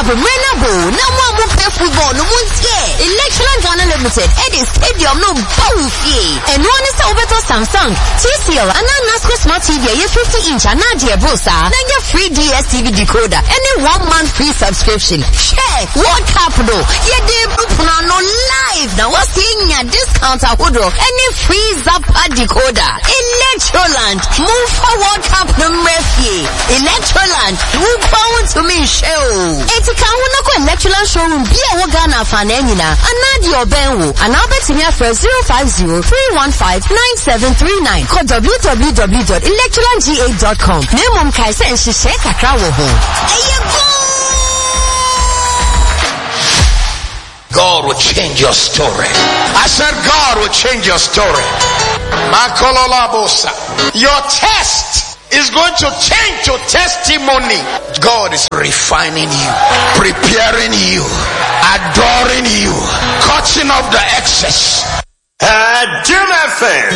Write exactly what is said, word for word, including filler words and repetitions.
Cup Renabo, no one will play football, no one's here. Electron Ghana Limited, Eddie Stadium, no Bowfie. And one is over to Samsung, T C L, and Nasco Smart T V, you fifty inch, and Nadia Bosa, then your free D S T V decoder, and a one month free subscription. Share, World Cup though, yeah, they no live. Now what's in your discount at Woodrow, any free Zappa decoder. Electroland, move forward Cup no Murphy. Electroland, move forward to me show. It's a Kawunako Electroland showroom, be a Wagana Fanenina, and Nadia Benwo, and I'll bet me for zero five zero three one five nine seven three nine. Call w w w dot electroland g a dot com. Name Kaisa and Shisheka Krawo. God will change your story. I said God will change your story. Your test is going to change to testimony. God is refining you, preparing you, adoring you, cutting off the excess. Uh, Jim F M.